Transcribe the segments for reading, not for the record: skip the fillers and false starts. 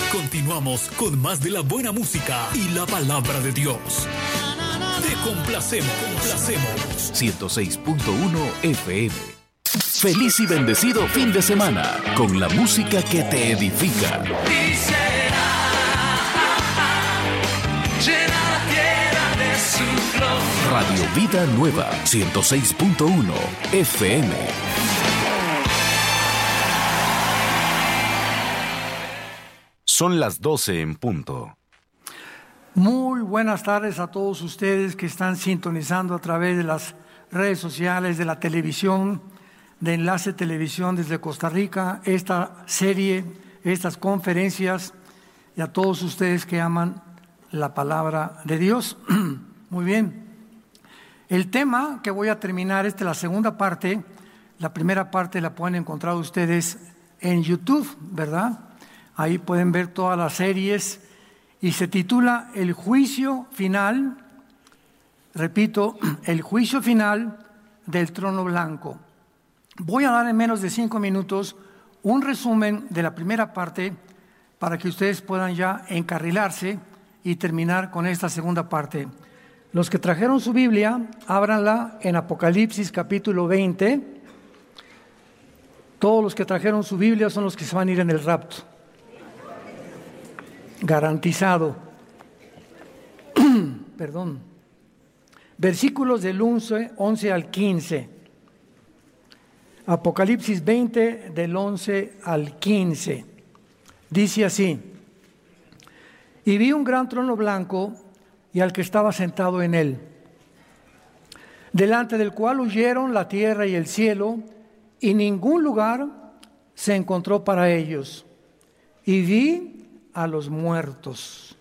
Continuamos con más de la buena música y la palabra de Dios. Te complacemos. 106.1 FM. Feliz y bendecido fin de semana con la música que te edifica. Y será llena la tierra de su gloria. Radio Vida Nueva, 106.1 FM. Son las 12 en punto. Muy buenas tardes a todos ustedes que están sintonizando a través de las redes sociales, de la televisión, de Enlace Televisión desde Costa Rica, esta serie, estas conferencias, y a todos ustedes que aman la palabra de Dios. Muy bien. El tema que voy a terminar es de la segunda parte. La primera parte la pueden encontrar ustedes en YouTube, ¿verdad? Ahí pueden ver todas las series y se titula El juicio final, repito, el juicio final del trono blanco. Voy a dar en menos de 5 minutos un resumen de la primera parte para que ustedes puedan ya encarrilarse y terminar con esta segunda parte. Los que trajeron su Biblia, ábranla en Apocalipsis capítulo 20. Todos los que trajeron su Biblia son los que se van a ir en el rapto. Garantizado. Perdón. Versículos del 11 al 15. Apocalipsis 20 del 11 al 15. Dice así: y vi un gran trono blanco y al que estaba sentado en él, delante del cual huyeron la tierra y el cielo, y ningún lugar se encontró para ellos. Y vi a los muertos,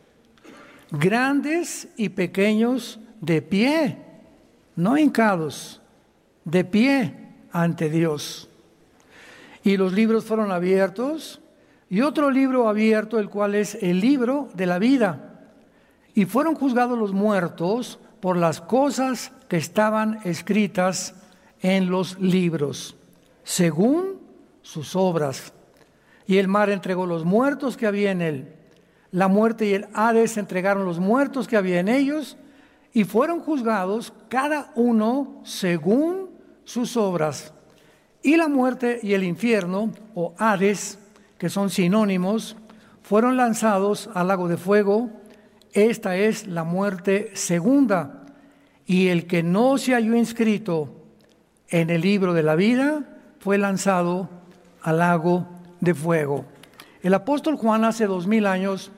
grandes y pequeños, de pie, no hincados, de pie ante Dios. Y los libros fueron abiertos, y otro libro abierto, el cual es el libro de la vida. Y fueron juzgados los muertos por las cosas que estaban escritas en los libros, según sus obras. Y el mar entregó los muertos que había en él. La muerte y el Hades entregaron los muertos que había en ellos, y fueron juzgados cada uno según sus obras. Y la muerte y el infierno, o Hades, que son sinónimos, fueron lanzados al lago de fuego. Esta es la muerte segunda. Y el que no se halló inscrito en el libro de la vida fue lanzado al lago de fuego. El apóstol Juan hace 2000 años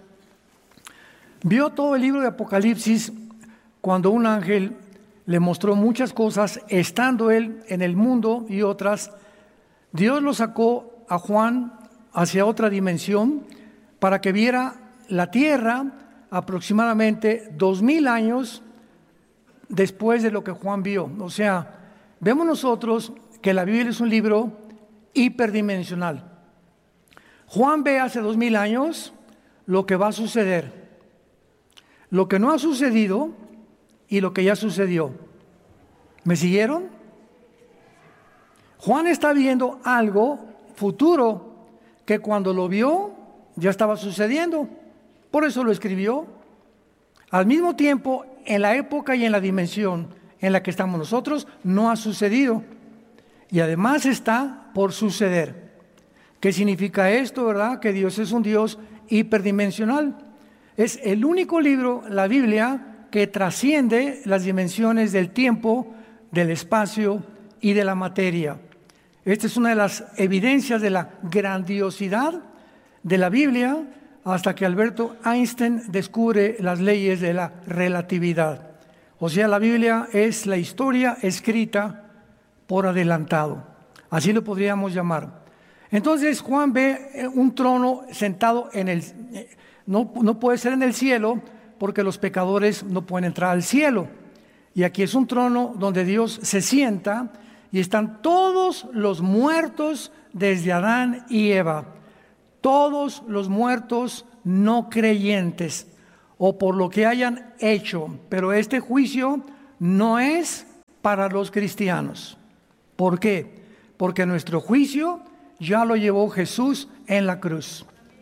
vio todo el libro de Apocalipsis cuando un ángel le mostró muchas cosas, estando él en el mundo y otras. Dios lo sacó a Juan hacia otra dimensión para que viera la tierra aproximadamente 2000 años después de lo que Juan vio. O sea, vemos nosotros que la Biblia es un libro hiperdimensional. Juan ve hace 2000 años lo que va a suceder, lo que no ha sucedido y lo que ya sucedió. ¿Me siguieron? Juan está viendo algo futuro que cuando lo vio ya estaba sucediendo. Por eso lo escribió. Al mismo tiempo, en la época y en la dimensión en la que estamos nosotros, no ha sucedido. Y además está por suceder. ¿Qué significa esto, verdad? Que Dios es un Dios hiperdimensional. Es el único libro, la Biblia, que trasciende las dimensiones del tiempo, del espacio y de la materia. Esta es una de las evidencias de la grandiosidad de la Biblia, hasta que Alberto Einstein descubre las leyes de la relatividad. O sea, la Biblia es la historia escrita por adelantado. Así lo podríamos llamar. Entonces Juan ve un trono sentado en el... No puede ser en el cielo porque los pecadores no pueden entrar al cielo. Y aquí es un trono donde Dios se sienta y están todos los muertos desde Adán y Eva. Todos los muertos no creyentes o por lo que hayan hecho. Pero este juicio no es para los cristianos. ¿Por qué? Porque nuestro juicio ya lo llevó Jesús en la cruz.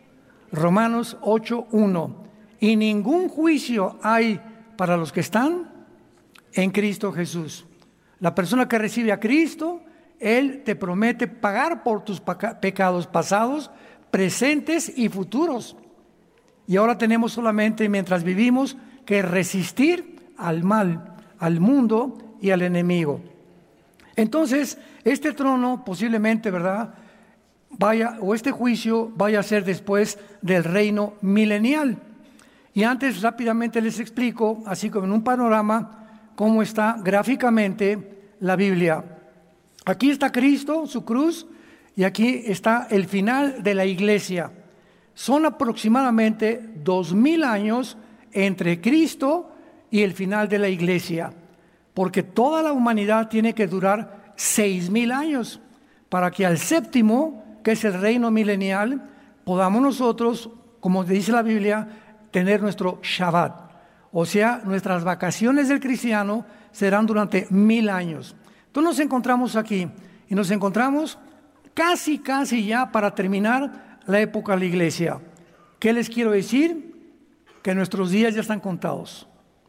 Romanos 8:1. Y ningún juicio hay para los que están en Cristo Jesús. La persona que recibe a Cristo, Él te promete pagar por tus pecados pasados, presentes y futuros. Y ahora tenemos solamente, mientras vivimos, que resistir al mal, al mundo y al enemigo. Entonces, este trono posiblemente, ¿verdad?, este juicio vaya a ser después del reino milenial. Y antes rápidamente les explico, así como en un panorama, cómo está gráficamente la Biblia. Aquí está Cristo, su cruz, y aquí está el final de la iglesia. Son aproximadamente 2000 años entre Cristo y el final de la iglesia, porque toda la humanidad tiene que durar 6000 años para que al séptimo, que es el reino milenial, podamos nosotros, como dice la Biblia, tener nuestro Shabbat. O sea, nuestras vacaciones del cristiano serán durante 1000 años. Entonces nos encontramos aquí y nos encontramos casi ya para terminar la época de la iglesia. ¿Qué les quiero decir? Que nuestros días ya están contados.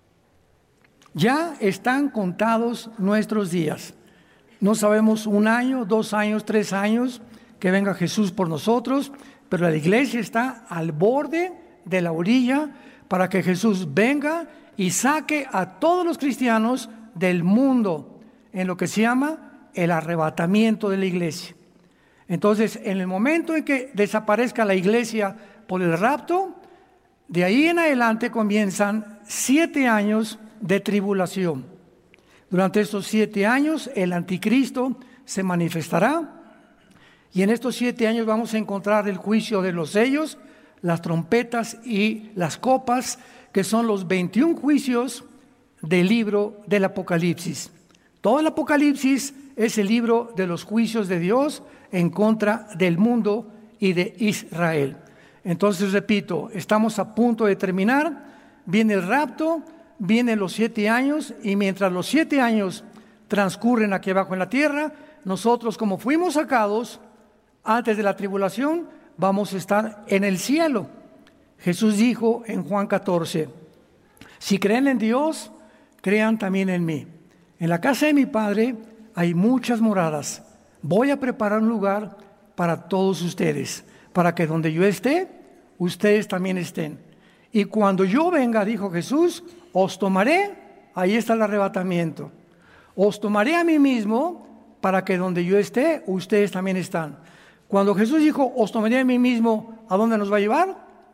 Ya están contados nuestros días. No sabemos 1 año, 2 años, 3 años que venga Jesús por nosotros, pero la iglesia está al borde de la orilla para que Jesús venga y saque a todos los cristianos del mundo en lo que se llama el arrebatamiento de la iglesia. Entonces, en el momento en que desaparezca la iglesia por el rapto, de ahí en adelante comienzan 7 años de tribulación. Durante estos 7 años el anticristo se manifestará, y en estos 7 años vamos a encontrar el juicio de los sellos, las trompetas y las copas, que son los 21 juicios del libro del Apocalipsis. Todo el Apocalipsis es el libro de los juicios de Dios en contra del mundo y de Israel. Entonces, repito, estamos a punto de terminar, viene el rapto, vienen los 7 años, y mientras los 7 años transcurren aquí abajo en la tierra, nosotros, como fuimos sacados antes de la tribulación, vamos a estar en el cielo. Jesús dijo en Juan 14, si creen en Dios, crean también en mí. En la casa de mi Padre hay muchas moradas. Voy a preparar un lugar para todos ustedes, para que donde yo esté, ustedes también estén. Y cuando yo venga, dijo Jesús, os tomaré, ahí está el arrebatamiento, os tomaré a mí mismo, para que donde yo esté, ustedes también están. Cuando Jesús dijo, os tomaré a mí mismo, ¿a dónde nos va a llevar?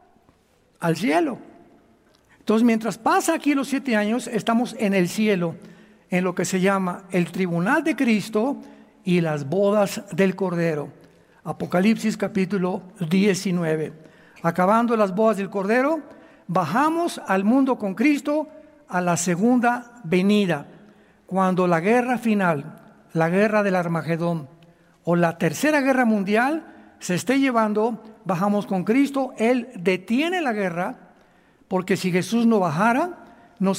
Al cielo. Entonces, mientras pasa aquí los 7 años, estamos en el cielo, en lo que se llama el tribunal de Cristo y las bodas del Cordero. Apocalipsis capítulo 19. Acabando las bodas del Cordero, bajamos al mundo con Cristo a la segunda venida, cuando la guerra final, la guerra del Armagedón o la tercera guerra mundial se esté llevando, bajamos con Cristo. Él detiene la guerra, porque si Jesús no bajara, nos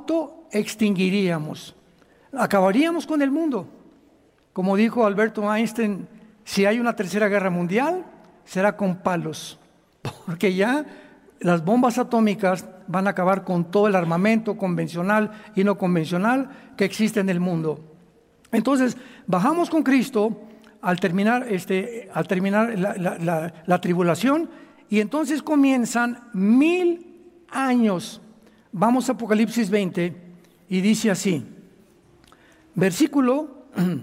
autoextinguiríamos, acabaríamos con el mundo. Como dijo Alberto Einstein, si hay una tercera guerra mundial, será con palos, porque ya las bombas atómicas van a acabar con todo el armamento convencional y no convencional que existe en el mundo. Entonces, bajamos con Cristo al terminar la tribulación, y entonces comienzan 1000 años. Vamos a Apocalipsis 20 y dice así, versículo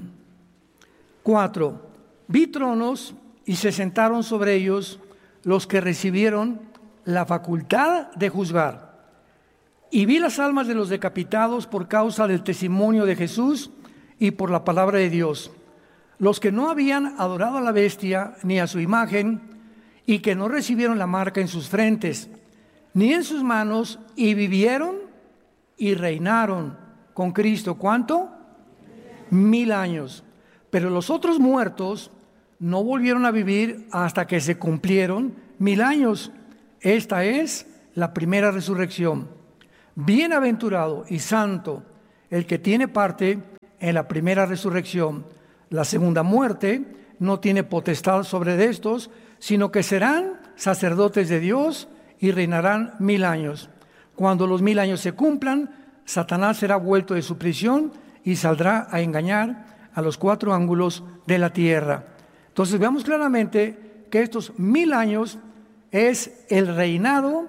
4: vi tronos y se sentaron sobre ellos los que recibieron la facultad de juzgar, y vi las almas de los decapitados por causa del testimonio de Jesús y por la palabra de Dios, los que no habían adorado a la bestia ni a su imagen, y que no recibieron la marca en sus frentes ni en sus manos, y vivieron y reinaron con Cristo. ¿Cuánto? 1000 años. Pero los otros muertos no volvieron a vivir hasta que se cumplieron 1000 años. Esta es la primera resurrección. Bienaventurado y santo el que tiene parte en la primera resurrección. La segunda muerte no tiene potestad sobre estos, sino que serán sacerdotes de Dios y reinarán 1000 años. Cuando los 1000 años se cumplan, Satanás será vuelto de su prisión y saldrá a engañar a los 4 ángulos de la tierra. Entonces veamos claramente que estos 1000 años es el reinado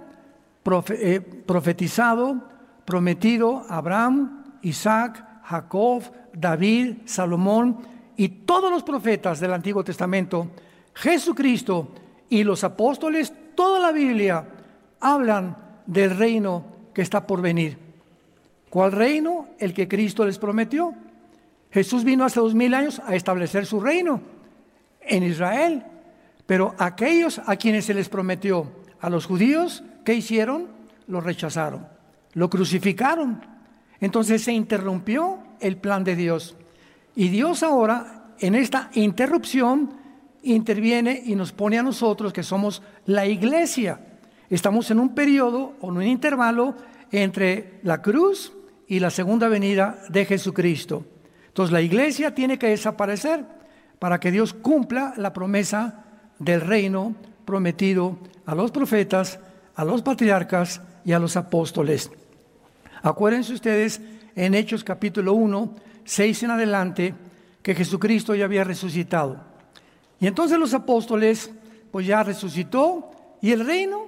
profetizado, prometido a Abraham, Isaac, Jacob, David, Salomón y todos los profetas del Antiguo Testamento. Jesucristo y los apóstoles, toda la Biblia hablan del reino que está por venir. ¿Cuál reino? El que Cristo les prometió. Jesús vino hace 2000 años a establecer su reino en Israel, pero aquellos a quienes se les prometió, a los judíos, ¿qué hicieron? Lo rechazaron, lo crucificaron. Entonces se interrumpió el plan de Dios. Y Dios ahora, en esta interrupción, interviene y nos pone a nosotros, que somos la iglesia. Estamos en un periodo o en un intervalo entre la cruz y la segunda venida de Jesucristo. Entonces la iglesia tiene que desaparecer para que Dios cumpla la promesa del reino prometido a los profetas, a los patriarcas y a los apóstoles. Acuérdense ustedes en Hechos capítulo 1, 6 en adelante, que Jesucristo ya había resucitado. Y entonces los apóstoles, pues ya resucitó. ¿Y el reino?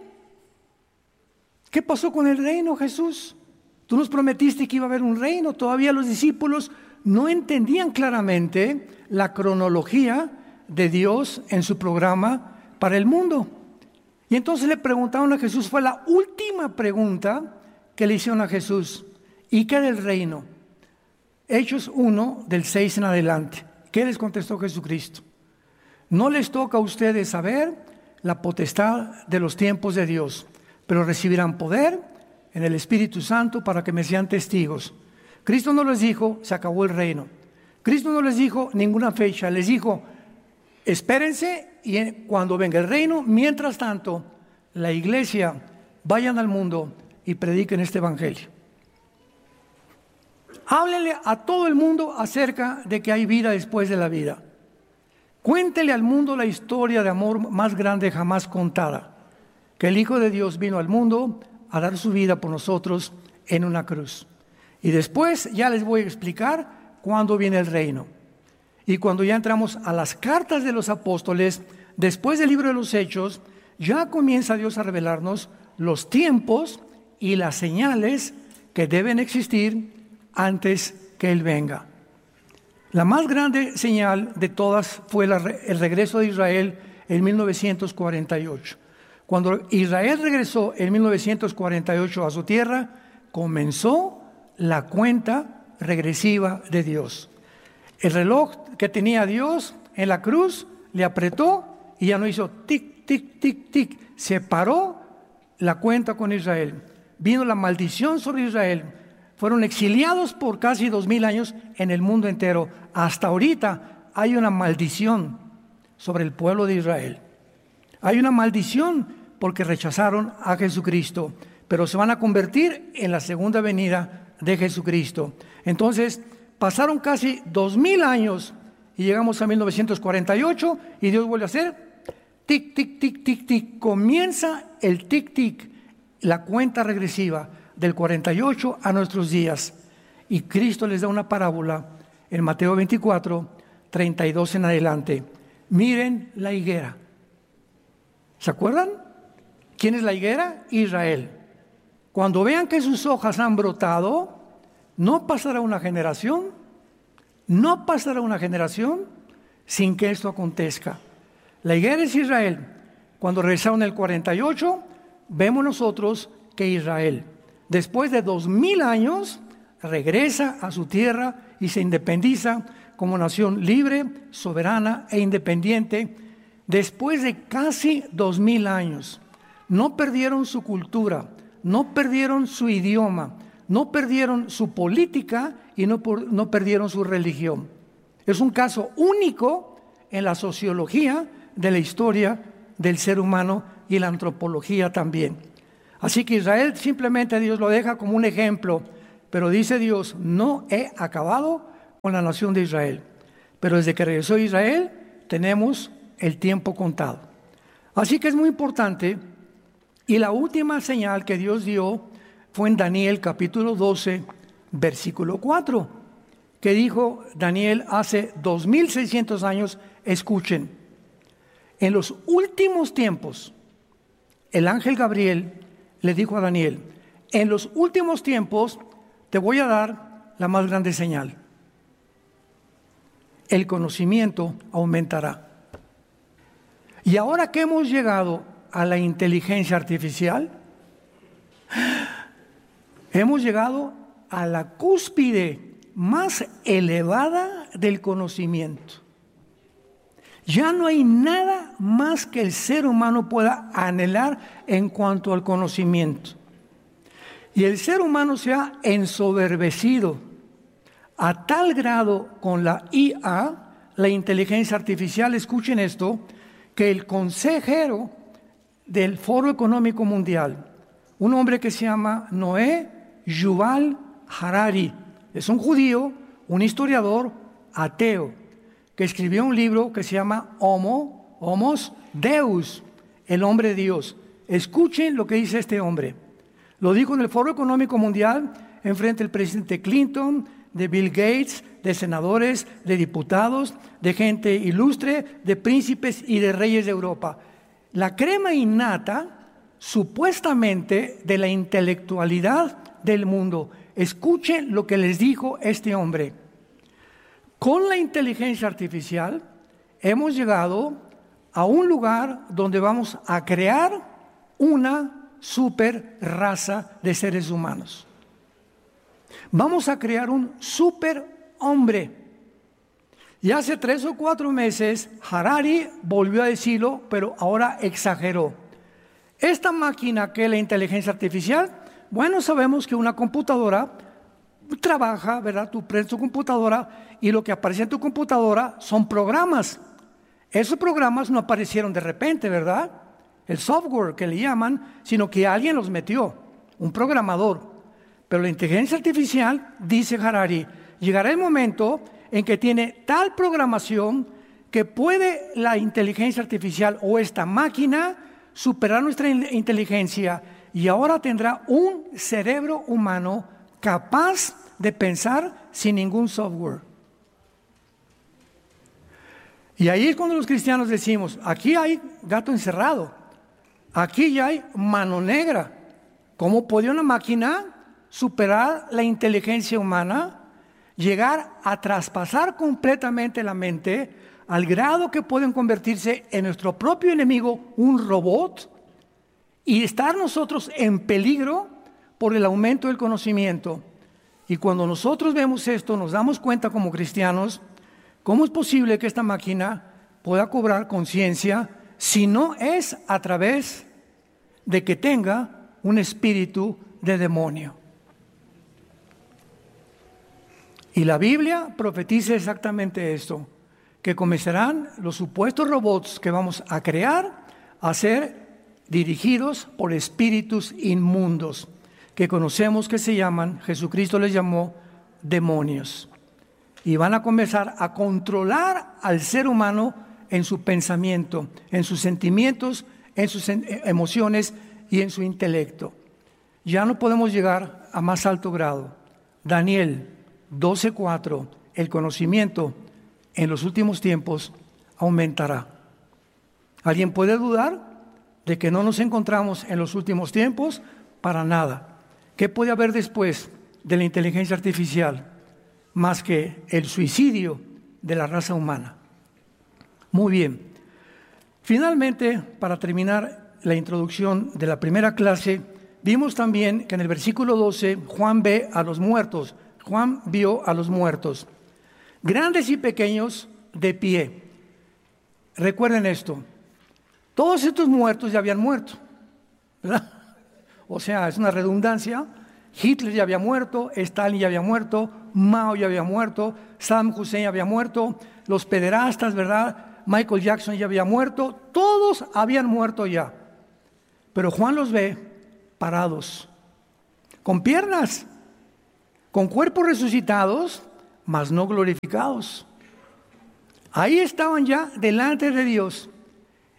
¿Qué pasó con el reino, Jesús? Tú nos prometiste que iba a haber un reino. Todavía los discípulos no entendían claramente la cronología de Dios en su programa para el mundo. Y entonces le preguntaron a Jesús, fue la última pregunta que le hicieron a Jesús. ¿Y qué del reino? Hechos 1, del 6 en adelante. ¿Qué les contestó Jesucristo? No les toca a ustedes saber la potestad de los tiempos de Dios, pero recibirán poder en el Espíritu Santo para que me sean testigos. Cristo no les dijo, se acabó el reino. Cristo no les dijo ninguna fecha, les dijo, espérense y cuando venga el reino, mientras tanto, la iglesia, vayan al mundo y prediquen este evangelio. Háblenle a todo el mundo acerca de que hay vida después de la vida. Cuéntele al mundo la historia de amor más grande jamás contada, que el Hijo de Dios vino al mundo a dar su vida por nosotros en una cruz. Y después ya les voy a explicar cuándo viene el reino. Y cuando ya entramos a las cartas de los apóstoles, después del libro de los Hechos, ya comienza Dios a revelarnos los tiempos y las señales que deben existir antes que Él venga. La más grande señal de todas fue el regreso de Israel en 1948. Cuando Israel regresó en 1948 a su tierra, comenzó la cuenta regresiva de Dios. El reloj que tenía Dios en la cruz le apretó y ya no hizo tic, tic, tic, tic. Se paró la cuenta con Israel. Vino la maldición sobre Israel. Fueron exiliados por casi 2000 años en el mundo entero. Hasta ahorita hay una maldición sobre el pueblo de Israel. Hay una maldición porque rechazaron a Jesucristo, pero se van a convertir en la segunda venida de Jesucristo. Entonces, pasaron casi 2000 años y llegamos a 1948 y Dios vuelve a hacer tic, tic, tic, tic, tic. Comienza el tic, tic, la cuenta regresiva del 48 a nuestros días. Y Cristo les da una parábola en Mateo 24, 32 en adelante. Miren la higuera. ¿Se acuerdan? ¿Quién es la higuera? Israel. Cuando vean que sus hojas han brotado, no pasará una generación sin que esto acontezca. La higuera es Israel. Cuando regresaron el 48, vemos nosotros que Israel, después de 2000 años, regresa a su tierra y se independiza como nación libre, soberana e independiente. Después de casi 2000 años, no perdieron su cultura, no perdieron su idioma, no perdieron su política y no perdieron su religión. Es un caso único en la sociología de la historia del ser humano y la antropología también. Así que Israel simplemente Dios lo deja como un ejemplo, pero dice Dios, no he acabado con la nación de Israel. Pero desde que regresó Israel tenemos el tiempo contado. Así que es muy importante. Y la última señal que Dios dio fue en Daniel capítulo 12, versículo 4, que dijo Daniel hace 2600 años, escuchen, en los últimos tiempos, el ángel Gabriel le dijo a Daniel, en los últimos tiempos te voy a dar la más grande señal. El conocimiento aumentará. Y ahora que hemos llegado a la inteligencia artificial, hemos llegado a la cúspide más elevada del conocimiento. Ya no hay nada más que el ser humano pueda anhelar en cuanto al conocimiento. Y el ser humano se ha ensoberbecido a tal grado con la IA, la inteligencia artificial, escuchen esto, que el consejero del Foro Económico Mundial, un hombre que se llama Noé Yuval Harari, es un judío, un historiador ateo, que escribió un libro que se llama Homos Deus, el hombre de Dios. Escuchen lo que dice este hombre. Lo dijo en el Foro Económico Mundial, enfrente del presidente Clinton, de Bill Gates, de senadores, de diputados, de gente ilustre, de príncipes y de reyes de Europa. La crema innata, supuestamente, de la intelectualidad del mundo. Escuchen lo que les dijo este hombre. Con la inteligencia artificial hemos llegado a un lugar donde vamos a crear una super raza de seres humanos. Vamos a crear un superhombre. Y hace 3 o 4 meses Harari volvió a decirlo, pero ahora exageró. Esta máquina que es la inteligencia artificial, bueno, sabemos que una computadora trabaja, ¿verdad? Tú prendes tu computadora y lo que aparece en tu computadora son programas. Esos programas no aparecieron de repente, ¿verdad? El software que le llaman, sino que alguien los metió, un programador. Pero la inteligencia artificial, dice Harari, llegará el momento en que tiene tal programación que puede la inteligencia artificial o esta máquina superar nuestra inteligencia y ahora tendrá un cerebro humano capaz de pensar sin ningún software. Y ahí es cuando los cristianos decimos, aquí hay gato encerrado, aquí ya hay mano negra. ¿Cómo puede una máquina superar la inteligencia humana, llegar a traspasar completamente la mente al grado que pueden convertirse en nuestro propio enemigo, un robot, y estar nosotros en peligro por el aumento del conocimiento? Y cuando nosotros vemos esto, nos damos cuenta como cristianos, ¿cómo es posible que esta máquina pueda cobrar conciencia si no es a través de que tenga un espíritu de demonio? Y la Biblia profetiza exactamente esto, que comenzarán los supuestos robots que vamos a crear a ser dirigidos por espíritus inmundos, que conocemos que se llaman, Jesucristo les llamó, demonios. Y van a comenzar a controlar al ser humano en su pensamiento, en sus sentimientos, en sus emociones y en su intelecto. Ya no podemos llegar a más alto grado. Daniel 12:4, el conocimiento en los últimos tiempos aumentará. ¿Alguien puede dudar de que no nos encontramos en los últimos tiempos? Para nada. ¿Qué puede haber después de la inteligencia artificial más que el suicidio de la raza humana? Muy bien. Finalmente, para terminar la introducción de la primera clase, vimos también que en el versículo 12 Juan ve a los muertos. Juan vio a los muertos, grandes y pequeños, de pie. Recuerden esto, todos estos muertos ya habían muerto, ¿verdad? O sea, es una redundancia. Hitler ya había muerto, Stalin ya había muerto, Mao ya había muerto, Saddam Hussein ya había muerto, los pederastas, ¿verdad? Michael Jackson ya había muerto, todos habían muerto ya. Pero Juan los ve parados, con piernas, con cuerpos resucitados, mas no glorificados. Ahí estaban ya delante de Dios.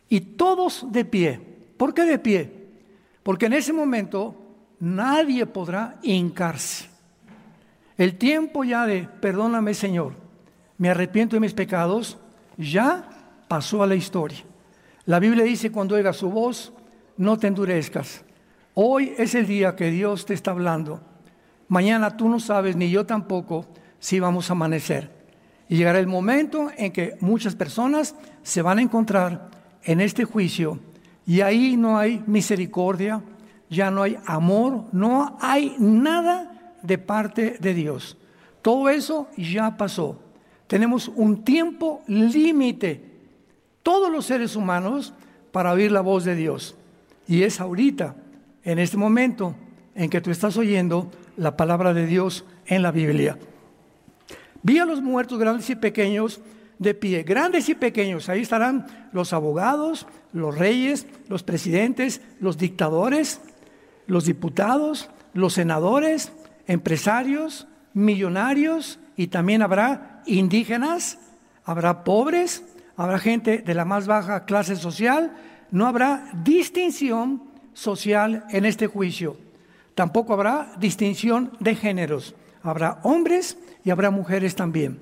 y todos de pie. ¿Por qué de pie? Porque en ese momento nadie podrá hincarse. El tiempo ya de perdóname, Señor, me arrepiento de mis pecados, ya pasó a la historia. La Biblia dice, cuando oigas su voz, no te endurezcas. Hoy es el día que Dios te está hablando. Mañana tú no sabes, ni yo tampoco, si vamos a amanecer. Y llegará el momento en que muchas personas se van a encontrar en este juicio, y ahí no hay misericordia, ya no hay amor, no hay nada de parte de Dios. Todo eso ya pasó. Tenemos un tiempo límite, todos los seres humanos, para oír la voz de Dios. Y es ahorita, en este momento, en que tú estás oyendo la palabra de Dios en la Biblia. Vi a los muertos, grandes y pequeños, de pie, grandes y pequeños. Ahí estarán los abogados, los reyes, los presidentes, los dictadores, los diputados, los senadores, empresarios, millonarios, y también habrá indígenas, habrá pobres, habrá gente de la más baja clase social. No habrá distinción social en este juicio. Tampoco habrá distinción de géneros. Habrá hombres y habrá mujeres también.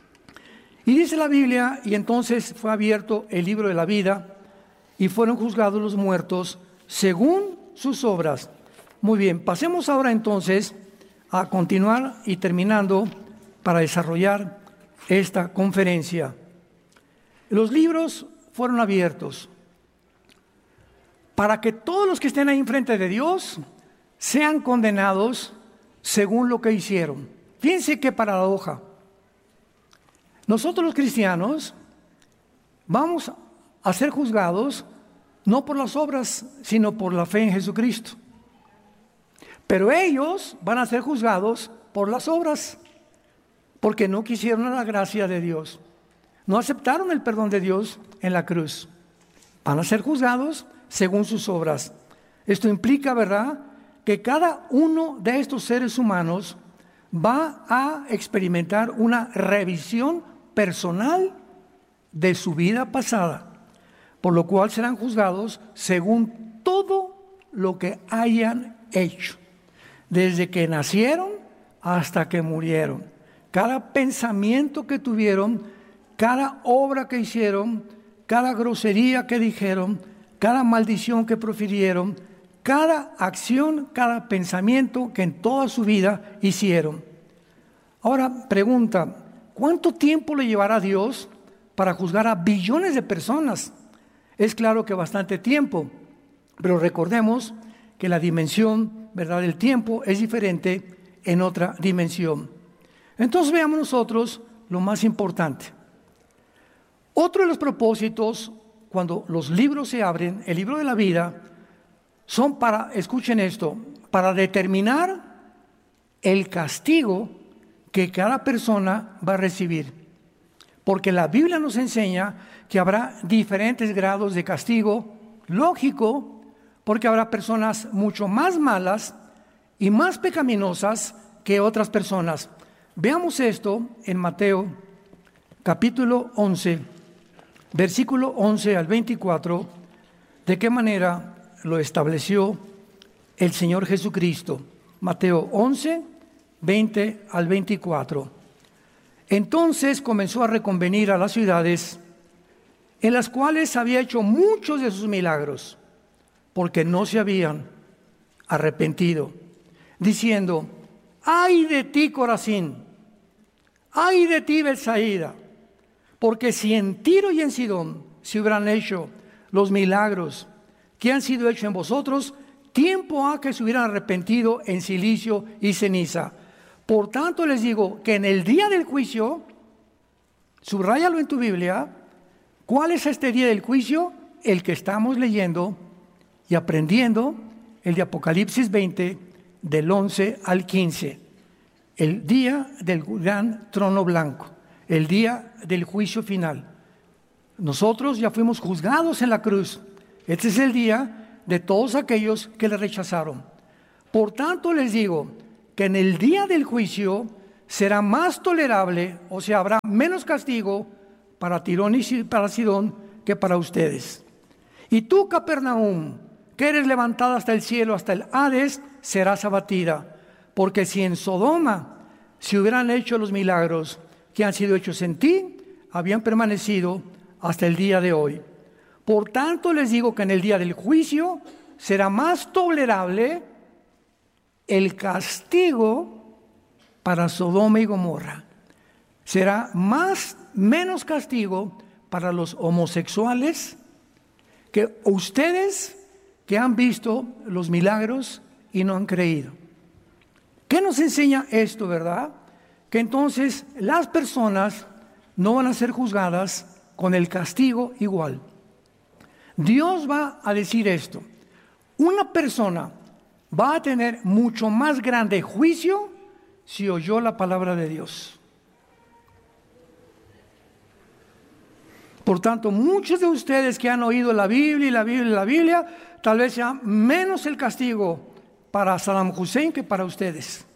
Y dice la Biblia, y entonces fue abierto el libro de la vida y fueron juzgados los muertos según sus obras. Muy bien, pasemos ahora entonces a continuar y terminando para desarrollar esta conferencia. Los libros fueron abiertos para que todos los que estén ahí enfrente de Dios sean condenados según lo que hicieron. Fíjense qué paradoja. Nosotros los cristianos vamos a ser juzgados no por las obras, sino por la fe en Jesucristo. Pero ellos van a ser juzgados por las obras, porque no quisieron la gracia de Dios. No aceptaron el perdón de Dios en la cruz. Van a ser juzgados según sus obras. Esto implica, ¿verdad?, que cada uno de estos seres humanos va a experimentar una revisión personal de su vida pasada, por lo cual serán juzgados según todo lo que hayan hecho, desde que nacieron hasta que murieron. Cada pensamiento que tuvieron, cada obra que hicieron, cada grosería que dijeron, cada maldición que profirieron, cada acción, cada pensamiento que en toda su vida hicieron. Ahora, pregunta, ¿cuánto tiempo le llevará a Dios para juzgar a billones de personas? Es claro que bastante tiempo, pero recordemos que la dimensión, ¿verdad?, del tiempo es diferente en otra dimensión. Entonces veamos nosotros lo más importante. Otro de los propósitos, cuando los libros se abren, el libro de la vida, son para, escuchen esto, para determinar el castigo que cada persona va a recibir. Porque la Biblia nos enseña que habrá diferentes grados de castigo, lógico, porque habrá personas mucho más malas y más pecaminosas que otras personas. Veamos esto en Mateo capítulo 11, versículo 11 al 24, de qué manera lo estableció el Señor Jesucristo. Mateo 11, 20 al 24. Entonces comenzó a reconvenir a las ciudades en las cuales había hecho muchos de sus milagros, porque no se habían arrepentido, diciendo: ¡ay de ti, Corazín! ¡Ay de ti, Betsaida! Porque si en Tiro y en Sidón se hubieran hecho los milagros que han sido hechos en vosotros, tiempo ha que se hubieran arrepentido en cilicio y ceniza. Por tanto les digo que en el día del juicio, subráyalo en tu Biblia, ¿cuál es este día del juicio? El que estamos leyendo y aprendiendo, el de Apocalipsis 20, del 11 al 15. El día del gran trono blanco, el día del juicio final. Nosotros ya fuimos juzgados en la cruz. Este es el día de todos aquellos que le rechazaron. Por tanto les digo que en el día del juicio será más tolerable, o sea, habrá menos castigo para Tirón y para Sidón que para ustedes. Y tú, Capernaum, que eres levantada hasta el cielo, hasta el Hades, serás abatida. Porque si en Sodoma se hubieran hecho los milagros que han sido hechos en ti, habían permanecido hasta el día de hoy. Por tanto les digo que en el día del juicio será más tolerable el castigo para Sodoma y Gomorra. Será menos castigo para los homosexuales que ustedes que han visto los milagros y no han creído. ¿Qué nos enseña esto, verdad? Que entonces las personas no van a ser juzgadas con el castigo igual. Dios va a decir esto: una persona va a tener mucho más grande juicio si oyó la palabra de Dios. Por tanto, muchos de ustedes que han oído la Biblia y la Biblia y la Biblia, tal vez sea menos el castigo para Saddam Hussein que para ustedes.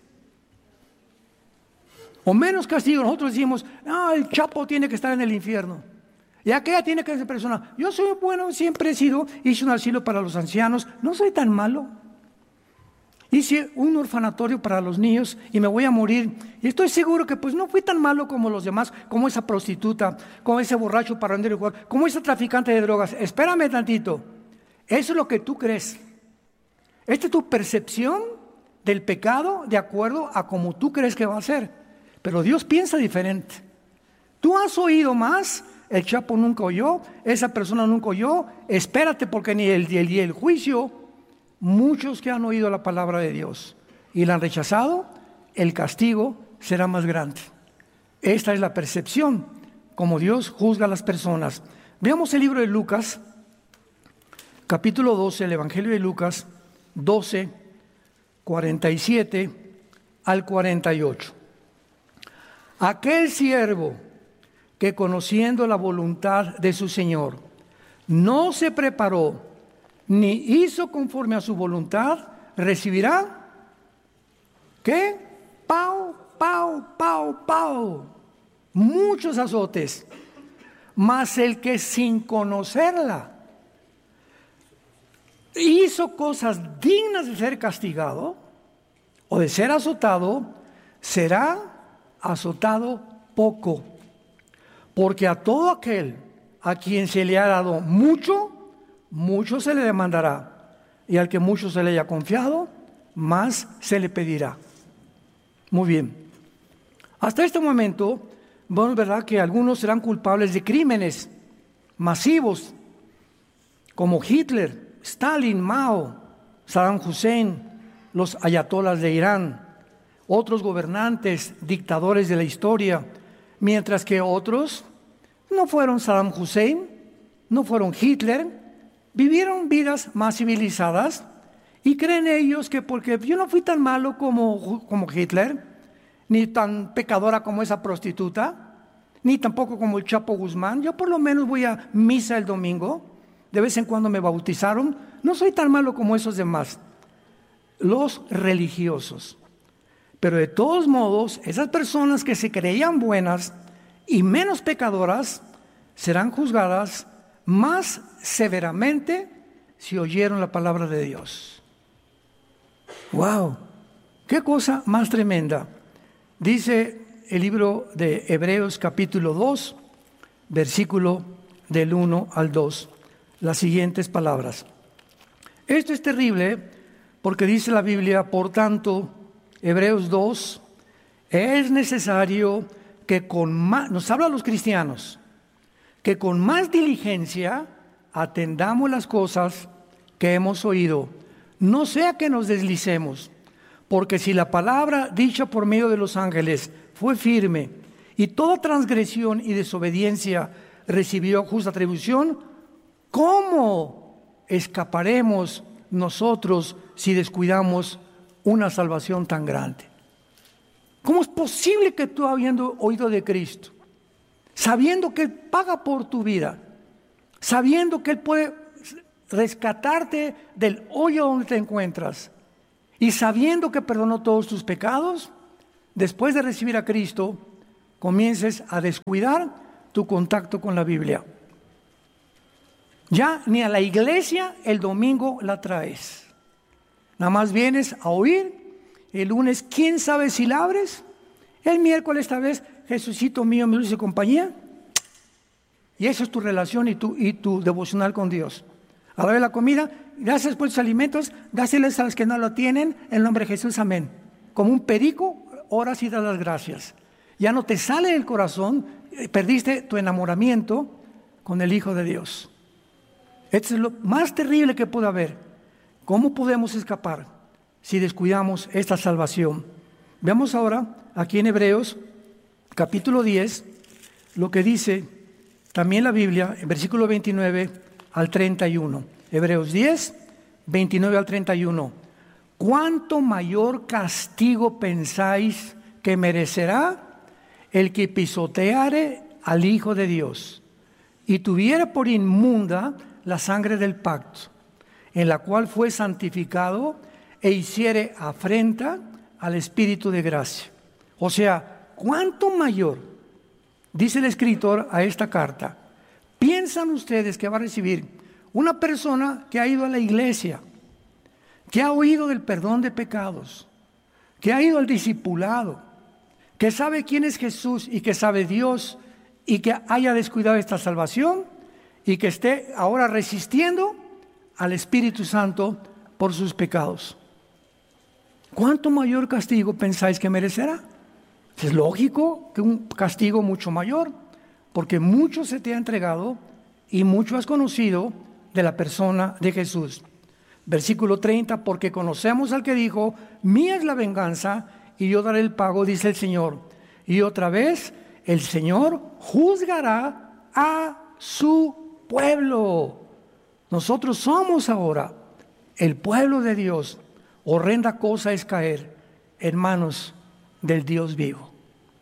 O menos castigo. Nosotros decimos, el Chapo tiene que estar en el infierno. Y aquella tiene que ser persona. Yo soy bueno, siempre he sido, hice un asilo para los ancianos, no soy tan malo. Hice un orfanatorio para los niños y me voy a morir. Y estoy seguro que pues no fui tan malo como los demás, como esa prostituta, como ese borracho parrandero igual, como ese traficante de drogas. Espérame tantito. Eso es lo que tú crees. Esta es tu percepción del pecado de acuerdo a como tú crees que va a ser. Pero Dios piensa diferente. Tú has oído más, el Chapo nunca oyó, esa persona nunca oyó. Espérate, porque ni el juicio, muchos que han oído la palabra de Dios y la han rechazado, el castigo será más grande. Esta es la percepción como Dios juzga a las personas. Veamos el libro de Lucas, capítulo 12, el Evangelio de Lucas 12, 47 al 48. Aquel siervo que, conociendo la voluntad de su Señor, no se preparó ni hizo conforme a su voluntad, recibirá ¿qué? Pau, muchos azotes. Mas el que sin conocerla hizo cosas dignas de ser castigado o de ser azotado, será azotado poco. Porque a todo aquel a quien se le ha dado mucho, mucho se le demandará. Y al que mucho se le haya confiado, más se le pedirá. Muy bien. Hasta este momento, vemos, ¿verdad?, que algunos serán culpables de crímenes masivos, como Hitler, Stalin, Mao, Saddam Hussein, los ayatolas de Irán, otros gobernantes, dictadores de la historia, mientras que otros no fueron Saddam Hussein, no fueron Hitler, vivieron vidas más civilizadas y creen ellos que porque yo no fui tan malo como Hitler, ni tan pecadora como esa prostituta, ni tampoco como el Chapo Guzmán, yo por lo menos voy a misa el domingo, de vez en cuando me bautizaron, no soy tan malo como esos demás, los religiosos. Pero de todos modos, esas personas que se creían buenas y menos pecadoras serán juzgadas más severamente si oyeron la palabra de Dios. ¡Wow! ¡Qué cosa más tremenda! Dice el libro de Hebreos capítulo 2, versículo del 1 al 2, las siguientes palabras. Esto es terrible porque dice la Biblia, por tanto, Hebreos 2, es necesario que nos habla a los cristianos, que con más diligencia atendamos las cosas que hemos oído, no sea que nos deslicemos, porque si la palabra dicha por medio de los ángeles fue firme y toda transgresión y desobediencia recibió justa atribución, ¿cómo escaparemos nosotros si descuidamos una salvación tan grande? ¿Cómo es posible que tú, habiendo oído de Cristo, sabiendo que Él paga por tu vida, sabiendo que Él puede rescatarte del hoyo donde te encuentras y sabiendo que perdonó todos tus pecados, después de recibir a Cristo, comiences a descuidar tu contacto con la Biblia? Ya ni a la iglesia el domingo la traes. Nada más vienes a oír. El lunes, quién sabe si la abres. El miércoles, esta vez, Jesucito mío, mi dulce compañía. Y eso es tu relación y tu devocional con Dios. A la hora de la comida, gracias por tus alimentos, dáseles a los que no lo tienen, en el nombre de Jesús, amén. Como un perico, oras y das las gracias. Ya no te sale del corazón, perdiste tu enamoramiento con el Hijo de Dios. Esto es lo más terrible que puede haber. ¿Cómo podemos escapar si descuidamos esta salvación? Veamos ahora aquí en Hebreos, capítulo 10, lo que dice también la Biblia, en versículo 29 al 31. Hebreos 10, 29 al 31. ¿Cuánto mayor castigo pensáis que merecerá el que pisoteare al Hijo de Dios y tuviera por inmunda la sangre del pacto, en la cual fue santificado e hiciere afrenta al Espíritu de gracia? O sea, ¿cuánto mayor, dice el escritor a esta carta, piensan ustedes que va a recibir una persona que ha ido a la iglesia, que ha oído del perdón de pecados, que ha ido al discipulado, que sabe quién es Jesús y que sabe Dios y que haya descuidado esta salvación y que esté ahora resistiendo al Espíritu Santo por sus pecados? ¿Cuánto mayor castigo pensáis que merecerá? Es lógico que un castigo mucho mayor, porque mucho se te ha entregado y mucho has conocido de la persona de Jesús. Versículo 30, porque conocemos al que dijo, mía es la venganza y yo daré el pago, dice el Señor. Y otra vez, el Señor juzgará a su pueblo. Nosotros somos ahora el pueblo de Dios. Horrenda cosa es caer en manos del Dios vivo.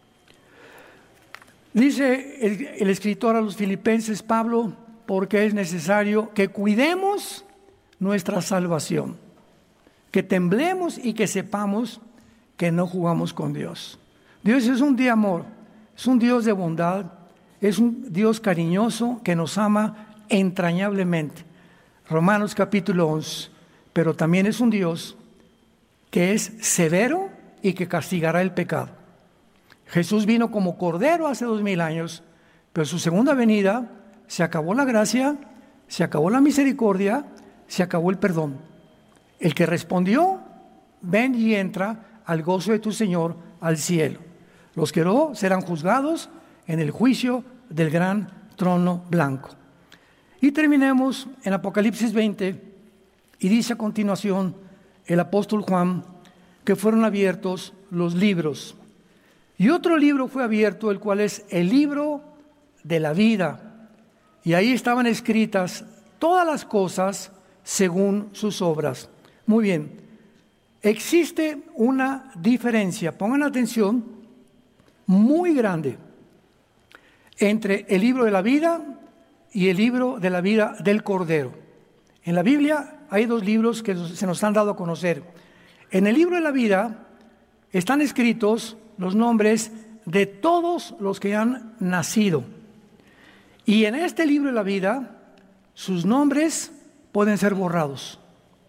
Dice el escritor a los Filipenses, Pablo, porque es necesario que cuidemos nuestra salvación, que temblemos y que sepamos que no jugamos con Dios. Dios es un Dios de amor, es un Dios de bondad, es un Dios cariñoso que nos ama entrañablemente. Romanos capítulo 11, pero también es un Dios que es severo y que castigará el pecado. Jesús vino como cordero hace 2000 años, pero en su segunda venida se acabó la gracia, se acabó la misericordia, se acabó el perdón. El que respondió, ven y entra al gozo de tu Señor, al cielo. Los que no serán juzgados en el juicio del gran trono blanco. Y terminemos en Apocalipsis 20, y dice a continuación el apóstol Juan que fueron abiertos los libros. Y otro libro fue abierto, el cual es el libro de la vida. Y ahí estaban escritas todas las cosas según sus obras. Muy bien, existe una diferencia, pongan atención, muy grande entre el libro de la vida y el libro de la vida del Cordero. En la Biblia hay dos libros que se nos han dado a conocer. En el libro de la vida están escritos los nombres de todos los que han nacido. Y en este libro de la vida, sus nombres pueden ser borrados.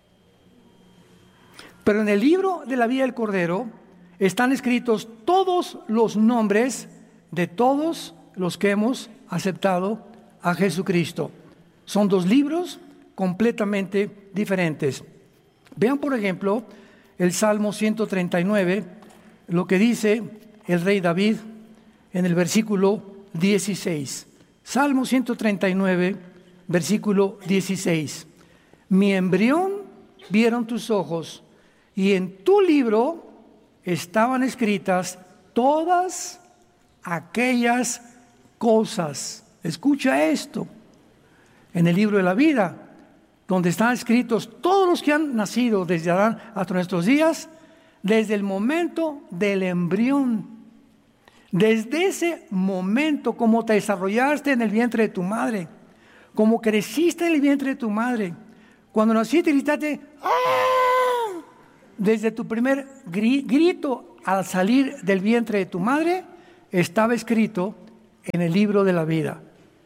Pero en el libro de la vida del Cordero están escritos todos los nombres de todos los que hemos aceptado a Jesucristo. Son dos libros completamente diferentes. Vean, por ejemplo, el Salmo 139, lo que dice el rey David en el versículo 16. Salmo 139, versículo 16. Mi embrión vieron tus ojos, y en tu libro estaban escritas todas aquellas cosas. Escucha esto. En el libro de la vida, donde están escritos todos los que han nacido desde Adán hasta nuestros días, desde el momento del embrión, desde ese momento, como te desarrollaste en el vientre de tu madre, como creciste en el vientre de tu madre, cuando naciste gritaste ¡ah! Desde tu primer grito al salir del vientre de tu madre, estaba escrito en el libro de la vida.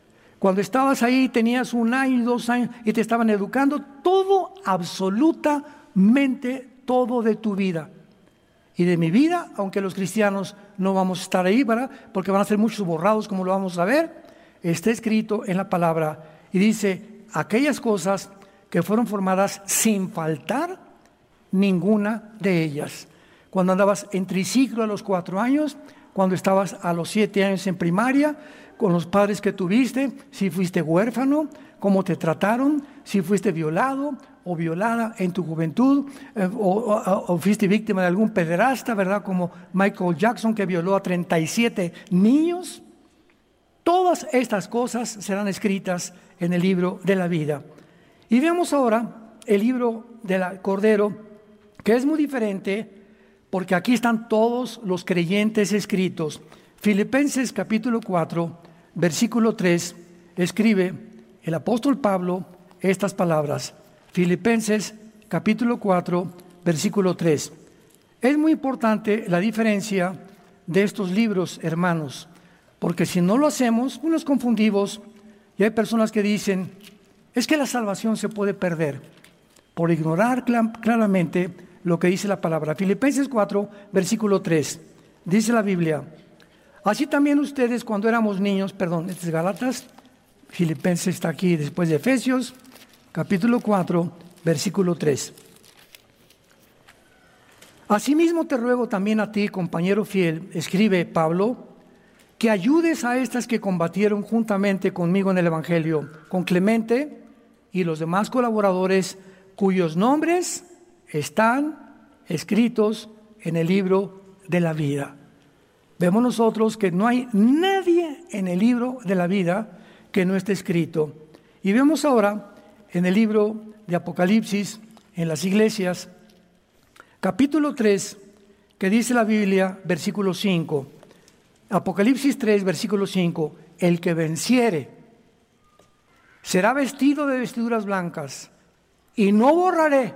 Cuando estabas ahí, tenías 1 año, 2 años y te estaban educando, todo, absolutamente todo de tu vida. Y de mi vida, aunque los cristianos no vamos a estar ahí, ¿verdad? Porque van a ser muchos borrados, como lo vamos a ver, está escrito en la palabra. Y dice, aquellas cosas que fueron formadas sin faltar ninguna de ellas. Cuando andabas en triciclo a los 4 años, cuando estabas a los 7 años en primaria, con los padres que tuviste, si fuiste huérfano, cómo te trataron, si fuiste violado o violada en tu juventud, o fuiste víctima de algún pederasta, ¿verdad? Como Michael Jackson, que violó a 37 niños. Todas estas cosas serán escritas en el libro de la vida. Y veamos ahora el libro del Cordero, que es muy diferente, porque aquí están todos los creyentes escritos. Filipenses capítulo 4, versículo 3, escribe el apóstol Pablo estas palabras. Filipenses capítulo 4, versículo 3. Es muy importante la diferencia de estos libros, hermanos, porque si no lo hacemos, nos confundimos, y hay personas que dicen, es que la salvación se puede perder por ignorar claramente lo que dice la palabra. Filipenses 4, versículo 3, dice la Biblia, así también ustedes cuando éramos niños, este es Gálatas, Filipenses está aquí después de Efesios, capítulo 4, versículo 3. Asimismo te ruego también a ti, compañero fiel, escribe Pablo, que ayudes a estas que combatieron juntamente conmigo en el Evangelio, con Clemente y los demás colaboradores cuyos nombres están escritos en el libro de la vida. Vemos nosotros que no hay nadie en el libro de la vida que no esté escrito. Y vemos ahora en el libro de Apocalipsis, en las iglesias, capítulo 3, que dice la Biblia, versículo 5. Apocalipsis 3, versículo 5. El que venciere será vestido de vestiduras blancas y no borraré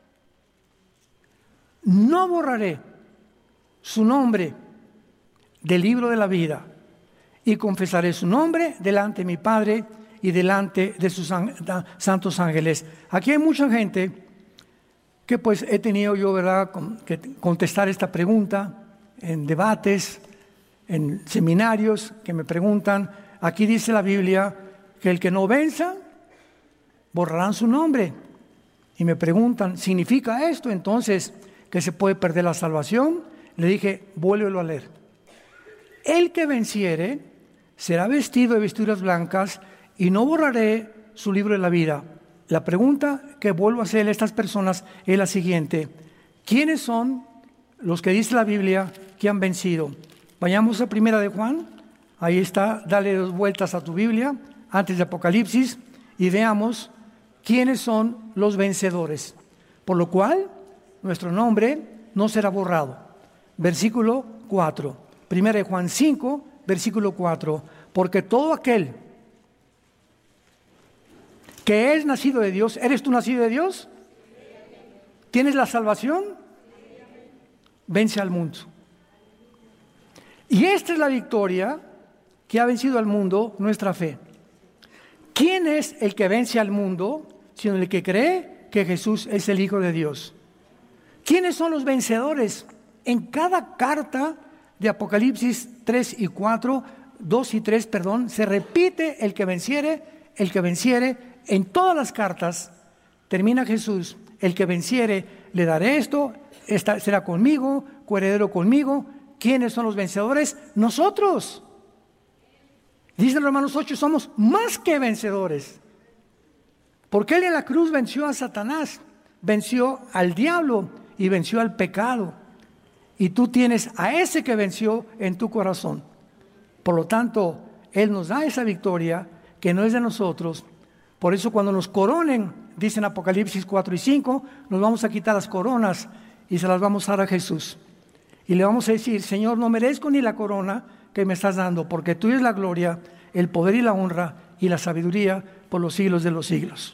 su nombre del libro de la vida, y confesaré su nombre delante de mi Padre y delante de sus santos ángeles. Aquí hay mucha gente que pues he tenido yo, ¿verdad?, que contestar esta pregunta en debates, en seminarios que me preguntan. Aquí dice la Biblia que el que no venza, borrarán su nombre. Y me preguntan, ¿significa esto entonces que se puede perder la salvación? Le dije, vuélvelo a leer. El que venciere será vestido de vestiduras blancas y no borraré su libro de la vida. La pregunta que vuelvo a hacerle a estas personas es la siguiente: ¿quiénes son los que dice la Biblia que han vencido? Vayamos a 1 de Juan, ahí está, dale 2 vueltas a tu Biblia, antes de Apocalipsis, y veamos quiénes son los vencedores. Por lo cual, nuestro nombre no será borrado. Versículo 4, 1 de Juan 5, versículo 4, porque todo aquel que es nacido de Dios, ¿eres tú nacido de Dios? ¿Tienes la salvación? Vence al mundo. Y esta es la victoria que ha vencido al mundo, nuestra fe. ¿Quién es el que vence al mundo, sino el que cree que Jesús es el Hijo de Dios? ¿Quiénes son los vencedores? En cada carta de Apocalipsis 2 y 3, se repite el que venciere. En todas las cartas termina Jesús: el que venciere le daré esto, será conmigo, coheredero conmigo. ¿Quiénes son los vencedores? Nosotros. Dice en Romanos 8, somos más que vencedores. Porque Él en la cruz venció a Satanás, venció al diablo y venció al pecado. Y tú tienes a ese que venció en tu corazón. Por lo tanto, Él nos da esa victoria que no es de nosotros. Por eso cuando nos coronen, dicen Apocalipsis 4 y 5, nos vamos a quitar las coronas y se las vamos a dar a Jesús. Y le vamos a decir: Señor, no merezco ni la corona que me estás dando, porque tuya es la gloria, el poder y la honra y la sabiduría por los siglos de los siglos.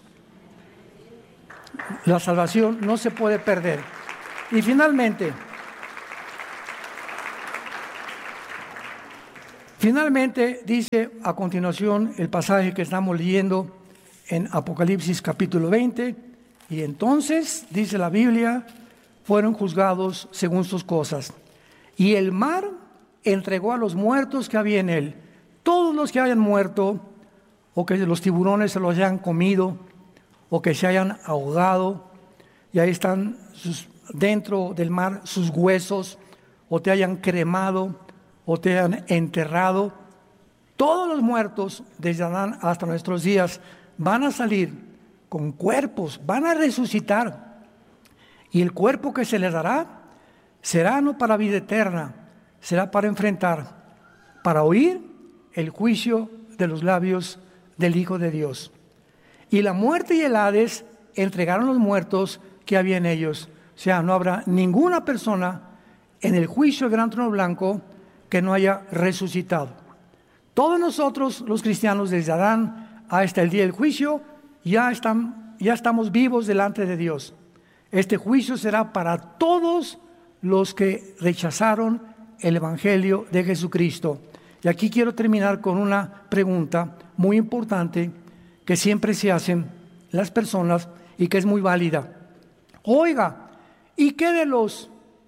La salvación no se puede perder. Y finalmente, Finalmente dice a continuación el pasaje que estamos leyendo en Apocalipsis capítulo 20, y entonces, dice la Biblia, fueron juzgados según sus cosas. Y el mar entregó a los muertos que había en él. Todos los que hayan muerto, o que los tiburones se los hayan comido, o que se hayan ahogado, y ahí están dentro del mar sus huesos, o te hayan cremado, o te hayan enterrado. Todos los muertos, desde Adán hasta nuestros días, van a salir con cuerpos, van a resucitar. Y el cuerpo que se les dará será no para vida eterna, será para enfrentar, para oír el juicio de los labios del Hijo de Dios. Y la muerte y el Hades entregaron los muertos que había en ellos. O sea, no habrá ninguna persona en el juicio del gran trono blanco que no haya resucitado. Todos nosotros, los cristianos, desde Adán hasta el día del juicio, ya estamos vivos delante de Dios. Este juicio será para todos los que rechazaron el Evangelio de Jesucristo. Y aquí quiero terminar con una pregunta muy importante que siempre se hacen las personas y que es muy válida. Oiga, ¿y qué de los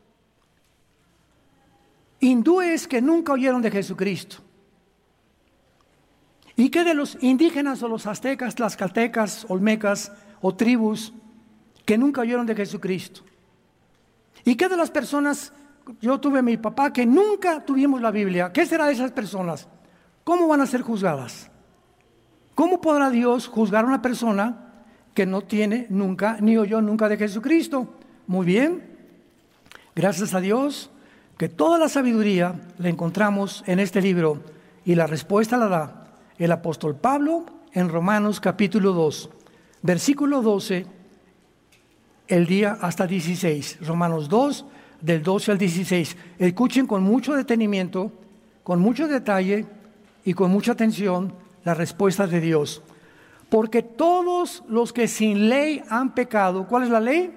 hindúes que nunca oyeron de Jesucristo? ¿Y qué de los indígenas o los aztecas, tlaxcaltecas, olmecas o tribus que nunca oyeron de Jesucristo? ¿Y qué de las personas? Yo tuve a mi papá que nunca tuvimos la Biblia. ¿Qué será de esas personas? ¿Cómo van a ser juzgadas? ¿Cómo podrá Dios juzgar a una persona que no tiene nunca, ni oyó nunca de Jesucristo? Muy bien, gracias a Dios que toda la sabiduría la encontramos en este libro, y la respuesta la da el apóstol Pablo en Romanos capítulo 2, versículo 12, el día hasta 16. Romanos 2, del 12 al 16. Escuchen con mucho detenimiento, con mucho detalle y con mucha atención la respuesta de Dios. Porque todos los que sin ley han pecado, ¿cuál es la ley?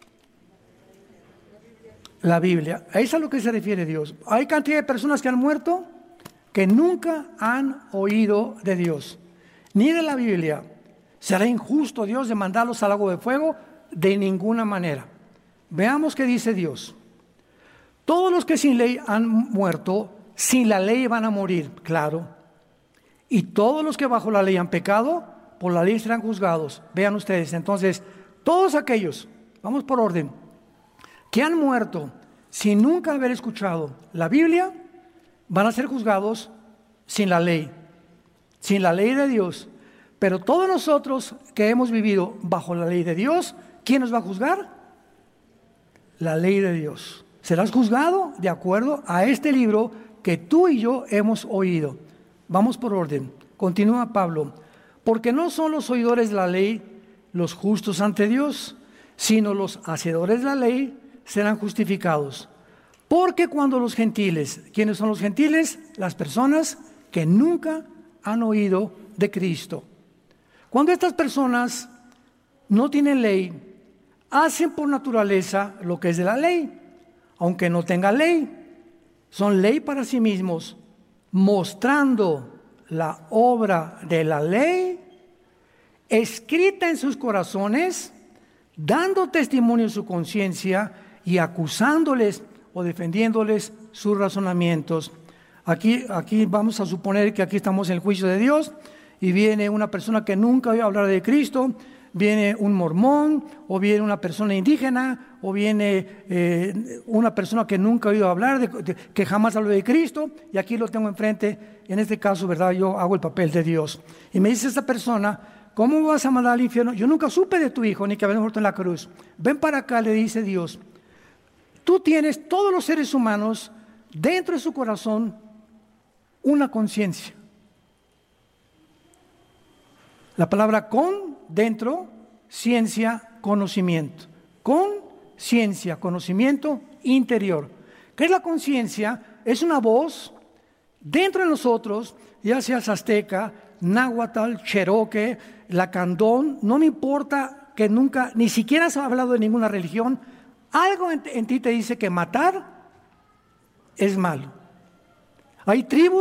La Biblia. A eso es a lo que se refiere Dios. Hay cantidad de personas que han muerto que nunca han oído de Dios, ni de la Biblia. ¿Será injusto Dios de mandarlos al lago de fuego? De ninguna manera. Veamos qué dice Dios. Todos los que sin ley han muerto, sin la ley van a morir, claro. Y todos los que bajo la ley han pecado, por la ley serán juzgados. Vean ustedes, entonces, todos aquellos, vamos por orden, que han muerto sin nunca haber escuchado la Biblia, van a ser juzgados sin la ley de Dios. Pero todos nosotros que hemos vivido bajo la ley de Dios, ¿quién nos va a juzgar? La ley de Dios. Serás juzgado de acuerdo a este libro que tú y yo hemos oído. Vamos por orden. Continúa Pablo. Porque no son los oidores de la ley los justos ante Dios, sino los hacedores de la ley serán justificados. Porque cuando los gentiles, ¿quiénes son los gentiles? Las personas que nunca han oído de Cristo. Cuando estas personas no tienen ley, hacen por naturaleza lo que es de la ley, aunque no tengan ley. Son ley para sí mismos, mostrando la obra de la ley escrita en sus corazones, dando testimonio en su conciencia y acusándoles o defendiéndoles sus razonamientos. Aquí vamos a suponer que aquí estamos en el juicio de Dios y viene una persona que nunca oído hablar de Cristo, viene un mormón, o viene una persona indígena, o viene una persona que nunca ha oído hablar, que jamás habló de Cristo, y aquí lo tengo enfrente. En este caso, ¿verdad? Yo hago el papel de Dios. Y me dice esta persona, ¿cómo vas a mandar al infierno? Yo nunca supe de tu hijo, ni que había muerto en la cruz. Ven para acá, le dice Dios. Tú tienes, todos los seres humanos, dentro de su corazón, una conciencia. La palabra con, dentro, ciencia, conocimiento. Conciencia, conocimiento interior. ¿Qué es la conciencia? Es una voz dentro de nosotros, ya sea azteca, náhuatl, cherokee, lacandón, no me importa que nunca, ni siquiera has hablado de ninguna religión, algo en ti te dice que matar es malo. Hay tribus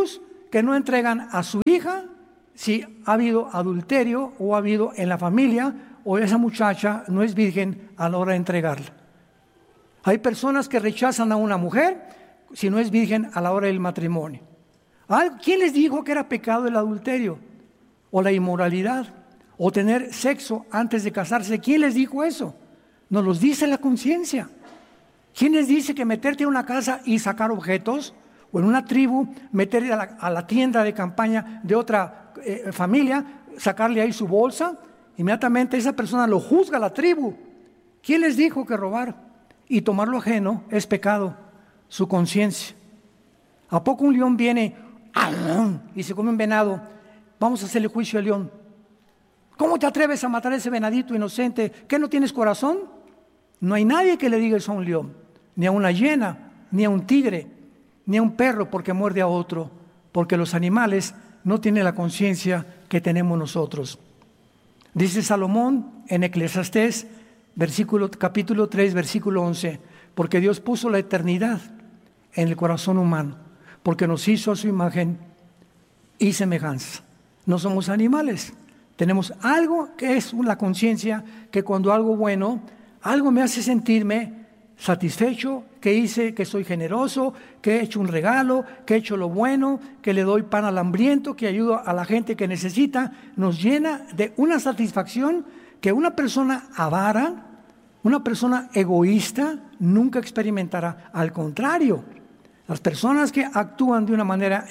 que no entregan a su hija si ha habido adulterio o ha habido en la familia o esa muchacha no es virgen a la hora de entregarla. Hay personas que rechazan a una mujer si no es virgen a la hora del matrimonio. ¿Quién les dijo que era pecado el adulterio o la inmoralidad o tener sexo antes de casarse? ¿Quién les dijo eso? Nos los dice la conciencia. ¿Quién les dice que meterte en una casa y sacar objetos, o en una tribu, meterte a la tienda de campaña de otra familia, sacarle ahí su bolsa? Inmediatamente esa persona lo juzga a la tribu. ¿Quién les dijo que robar y tomar lo ajeno es pecado? Su conciencia. ¿A poco un león viene y se come un venado? Vamos a hacerle juicio al león. ¿Cómo te atreves a matar a ese venadito inocente? ¿Qué, no tienes corazón? No hay nadie que le diga eso a un león, ni a una hiena, ni a un tigre, ni a un perro porque muerde a otro, porque los animales no tienen la conciencia que tenemos nosotros. Dice Salomón en Eclesiastés, capítulo 3, versículo 11, porque Dios puso la eternidad en el corazón humano, porque nos hizo a su imagen y semejanza. No somos animales, tenemos algo que es la conciencia, que cuando algo bueno, algo me hace sentirme satisfecho, que hice, que soy generoso, que he hecho un regalo, que he hecho lo bueno, que le doy pan al hambriento, que ayudo a la gente que necesita, nos llena de una satisfacción que una persona avara, una persona egoísta nunca experimentará. Al contrario, las personas que actúan de una manera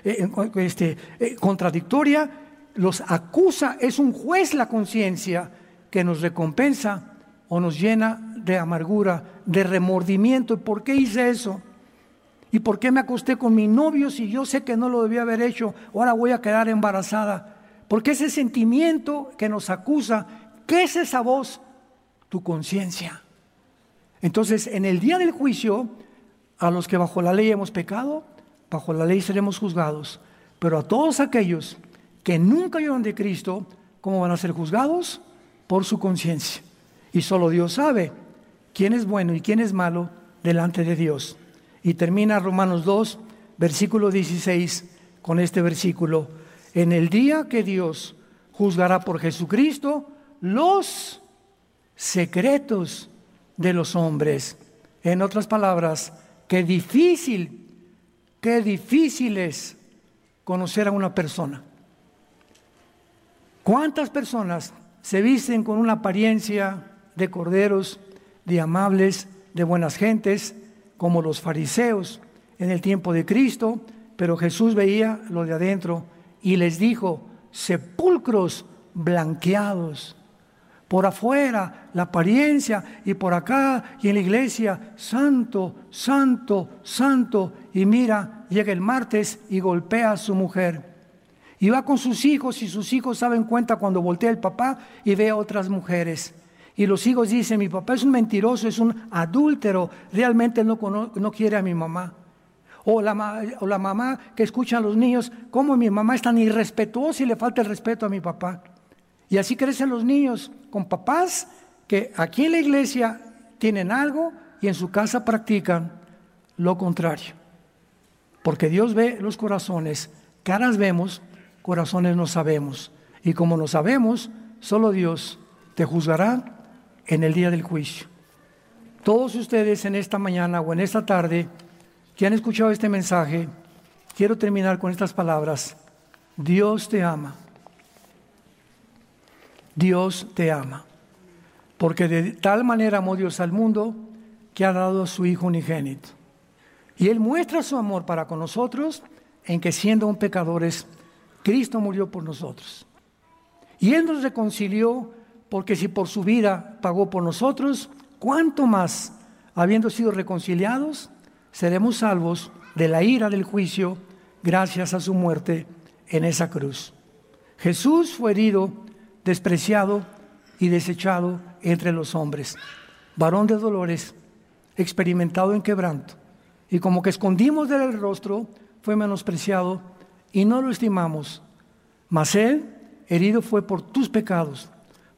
contradictoria, los acusa, es un juez la conciencia que nos recompensa o nos llena de amargura, de remordimiento. ¿Por qué hice eso? ¿Y por qué me acosté con mi novio si yo sé que no lo debía haber hecho? Ahora voy a quedar embarazada. Porque ese sentimiento que nos acusa, ¿qué es esa voz? Tu conciencia. Entonces, en el día del juicio, a los que bajo la ley hemos pecado, bajo la ley seremos juzgados. Pero a todos aquellos que nunca oyeron de Cristo, ¿cómo van a ser juzgados? Por su conciencia. Y solo Dios sabe quién es bueno y quién es malo delante de Dios. Y termina Romanos 2, versículo 16, con este versículo. En el día que Dios juzgará por Jesucristo los secretos de los hombres. En otras palabras, qué difícil es conocer a una persona. ¿Cuántas personas se visten con una apariencia de corderos, de amables, de buenas gentes, como los fariseos en el tiempo de Cristo? Pero Jesús veía lo de adentro y les dijo: sepulcros blanqueados. Por afuera la apariencia, y por acá y en la iglesia, santo, santo, santo. Y mira, llega el martes y golpea a su mujer. Y va con sus hijos, y sus hijos saben cuenta cuando voltea el papá y ve a otras mujeres. Y los hijos dicen: mi papá es un mentiroso, es un adúltero, realmente no quiere a mi mamá. O la mamá que escucha a los niños: ¿cómo mi mamá es tan irrespetuosa y le falta el respeto a mi papá? Y así crecen los niños, con papás que aquí en la iglesia tienen algo y en su casa practican lo contrario. Porque Dios ve los corazones, caras vemos, corazones no sabemos. Y como no sabemos, solo Dios te juzgará en el día del juicio. Todos ustedes en esta mañana o en esta tarde que han escuchado este mensaje, quiero terminar con estas palabras: Dios te ama. Dios te ama, porque de tal manera amó Dios al mundo que ha dado a su Hijo unigénito. Y Él muestra su amor para con nosotros en que, siendo aún pecadores, Cristo murió por nosotros. Y Él nos reconcilió, porque si por su vida pagó por nosotros, ¿cuánto más, habiendo sido reconciliados, seremos salvos de la ira del juicio gracias a su muerte en esa cruz? Jesús fue herido, despreciado y desechado entre los hombres, varón de dolores, experimentado en quebranto, y como que escondimos de él el rostro, fue menospreciado y no lo estimamos. Mas él herido fue por tus pecados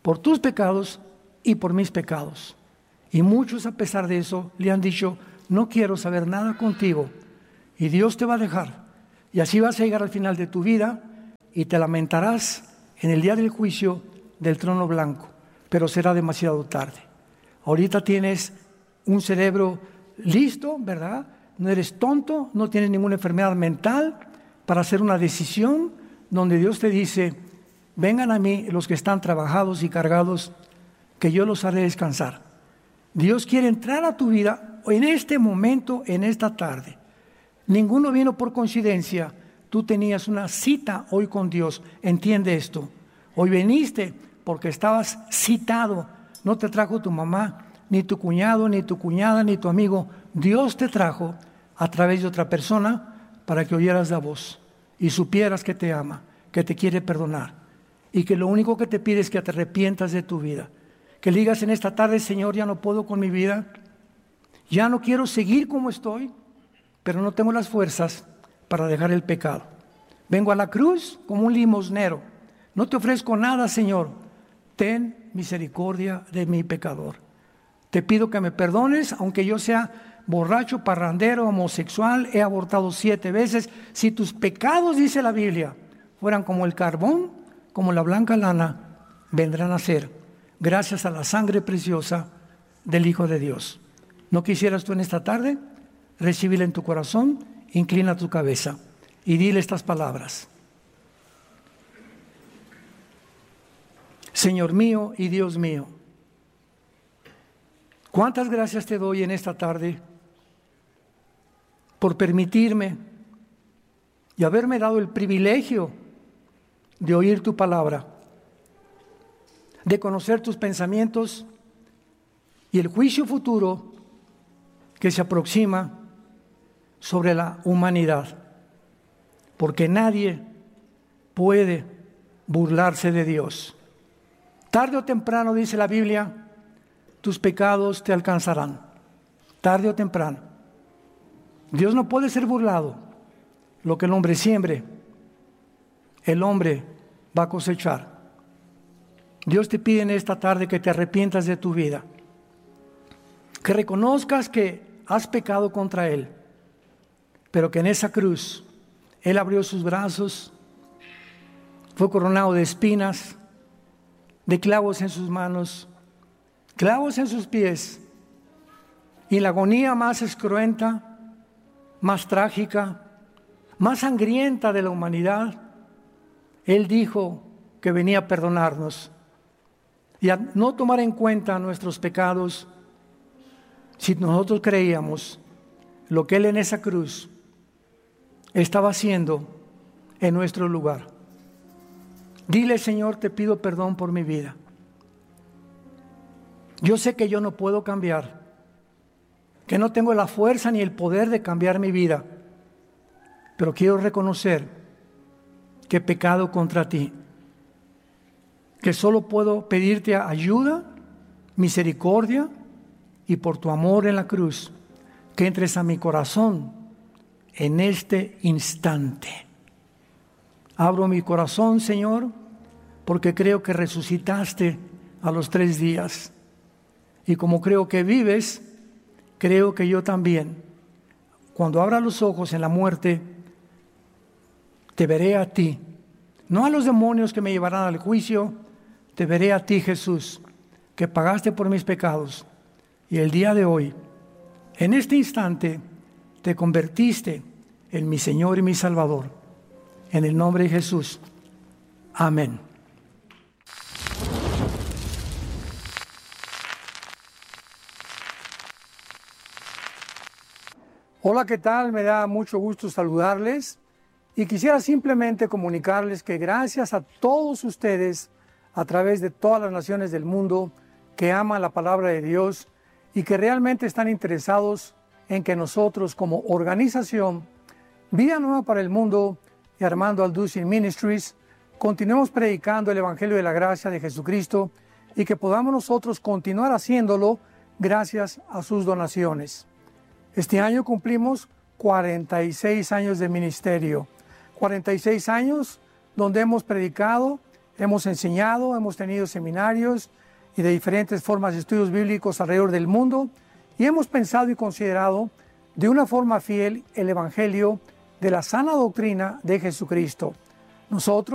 y por mis pecados. Y muchos, a pesar de eso, le han dicho: no quiero saber nada contigo. Y Dios te va a dejar, Y así vas a llegar al final de tu vida y te lamentarás en el día del juicio del trono blanco, pero será demasiado tarde. Ahorita tienes un cerebro listo, ¿verdad? No eres tonto, no tienes ninguna enfermedad mental para hacer una decisión donde Dios te dice: vengan a mí los que están trabajados y cargados, que yo los haré descansar. Dios quiere entrar a tu vida en este momento, en esta tarde. Ninguno vino por coincidencia. Tú tenías una cita hoy con Dios. Entiende esto. Hoy viniste porque estabas citado. No te trajo tu mamá, ni tu cuñado, ni tu cuñada, ni tu amigo. Dios te trajo a través de otra persona para que oyeras la voz y supieras que te ama, que te quiere perdonar y que lo único que te pide es que te arrepientas de tu vida. Que le digas en esta tarde: Señor, ya no puedo con mi vida, ya no quiero seguir como estoy, pero no tengo las fuerzas para dejar el pecado. Vengo a la cruz como un limosnero, no te ofrezco nada, Señor, ten misericordia de mi pecador. Te pido que me perdones, aunque yo sea borracho, parrandero, homosexual, he abortado 7 veces. Si tus pecados, dice la Biblia, fueran como el carbón, como la blanca lana, vendrán a ser gracias a la sangre preciosa del Hijo de Dios. ¿No quisieras tú en esta tarde recibirla en tu corazón? Inclina tu cabeza y dile estas palabras: Señor mío y Dios mío, cuántas gracias te doy en esta tarde por permitirme y haberme dado el privilegio de oír tu palabra, de conocer tus pensamientos y el juicio futuro que se aproxima sobre la humanidad, porque nadie puede burlarse de Dios. Tarde o temprano, dice la Biblia, tus pecados te alcanzarán, tarde o temprano. Dios no puede ser burlado. Lo que el hombre siembre, el hombre va a cosechar. Dios te pide en esta tarde que te arrepientas de tu vida, que reconozcas que has pecado contra Él, pero que en esa cruz Él abrió sus brazos, fue coronado de espinas, de clavos en sus manos, clavos en sus pies, y en la agonía más escruenta, más trágica, más sangrienta de la humanidad, Él dijo que venía a perdonarnos y a no tomar en cuenta nuestros pecados si nosotros creíamos lo que Él en esa cruz estaba haciendo en nuestro lugar. Dile: Señor, te pido perdón por mi vida. Yo sé que yo no puedo cambiar, que no tengo la fuerza ni el poder de cambiar mi vida, pero quiero reconocer que he pecado contra ti, que solo puedo pedirte ayuda, misericordia, y por tu amor en la cruz, que entres a mi corazón en este instante. Abro mi corazón, Señor, porque creo que resucitaste a los 3 días. Y como creo que vives, creo que yo también, cuando abra los ojos en la muerte, te veré a ti, no a los demonios que me llevarán al juicio, te veré a ti, Jesús, que pagaste por mis pecados. Y el día de hoy, en este instante, te convertiste en mi Señor y mi Salvador. En el nombre de Jesús. Amén. Hola, ¿qué tal? Me da mucho gusto saludarles y quisiera simplemente comunicarles que gracias a todos ustedes a través de todas las naciones del mundo que aman la palabra de Dios y que realmente están interesados en que nosotros como organización Vida Nueva para el Mundo y Armando Alducin Ministries continuemos predicando el Evangelio de la Gracia de Jesucristo y que podamos nosotros continuar haciéndolo gracias a sus donaciones. Este año cumplimos 46 años de ministerio, 46 años donde hemos predicado, hemos enseñado, hemos tenido seminarios y de diferentes formas de estudios bíblicos alrededor del mundo y hemos pensado y considerado de una forma fiel el Evangelio de la sana doctrina de Jesucristo. Nosotros